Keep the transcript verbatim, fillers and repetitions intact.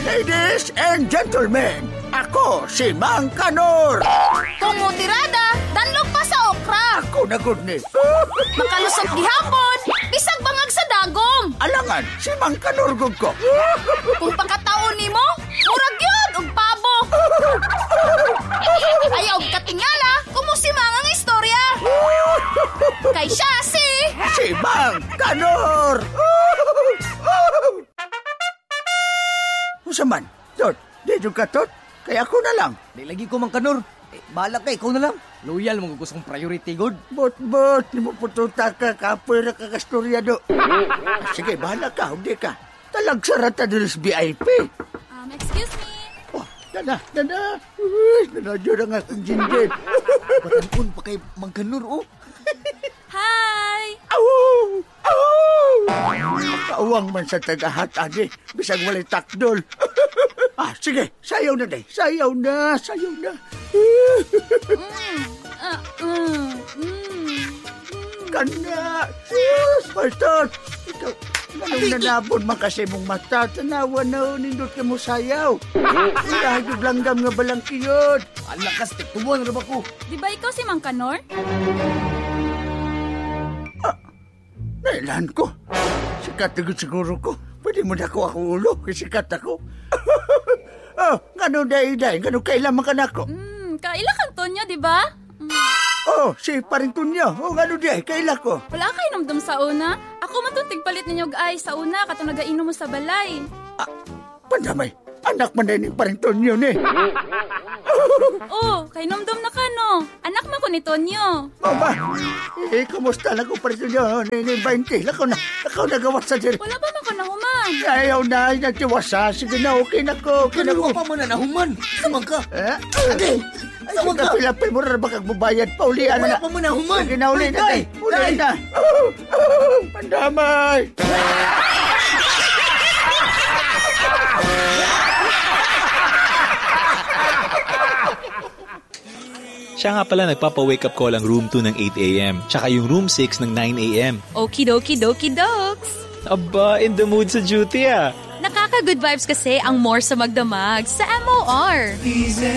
Ladies and gentlemen, ako si Mang Kanor. Kumutirada, danlog pa sa okra. Ako na good ni. Makalusot gihapon, bisag bangag sa dagom. Alangan, si Mang Kanor gud ko. Kung pakataon nimo, murag yun og pabo. Ayaw katingala, kumusimang ang istorya. Kay siya si... Si Mang Kanor. Usa man, Tot, di jud ka Tot. Kaya ako na lang. Di lagi ko Mang Kanor. Eh, bahala ka, ikaw na lang. Loyal mo gusto kong priority, God. Bot-bot, di mo pututa ka, kapoy na kakastorya do. Sige, bahala ka, hindi ka. Talag sarata din sa V I P. Um, excuse me. Oh, dada, dada. Uy, nanadyo na nga akong jinjin. Patankun pa kay Mang Kanor, oh. Hi! Aw! Aw! Kaawang man sa tagahat, agi. Bisag walay takdol. Ah, sige, sayaw na day. Sayaw na, sayaw na. Mm, uh, mm, mm. Kana! Sus! Pastor! Ikaw, anong nanabon man kasi mong mata? Tanawa na, nindot ka mo sayaw. Ilahag yung langgam nga balang kiyod. Alakas, tiktubuan na ba ko? Di ba ikaw si Mang Kanor? Nailan ko. Sikat na siguro ko. Pwede mo na ko ako ulo. Sikat ako. Oh, gano'n day-day. Gano'n kailaman ka na ako. Hmm, kaila kang Tonyo, di ba? Mm. Oh, si Parintunyo. Oh, gano'n day. Kaila ko. Wala kayo namdam sa una. Ako matuntig palit ninyo ay sa una katong nagainom mo sa balay. Ah, pandamay. Anak man din yung Parintunyo ni. Oh, kay namdam na ka no. Anak man ko ni Tonyo. Mama, eh, kumusta na ko Parintunyo? Nini twenty. Lakaw na. Lakaw na gawas sa diri. Wala pa man ko nahuman. Ayaw na, nagtiwasa. Sige na, okay na ko. Okay na Kanor ko. pa man na nahuman. Samang ka. Eh? Ate, samang ka. Pilapil mo na ba kag bubayad pa? Ulian Wala na. pa man nahuman. Sige na, uli na. Day, Uli day. na. Pandamay. Siya nga pala nagpapa-wake up call ang room two ng eight a.m. Tsaka yung room six ng nine a.m. Okidoki doki dogs. Aba, in the mood sa duty ah. Nakaka-good vibes kasi ang more sa magdamag sa M O R.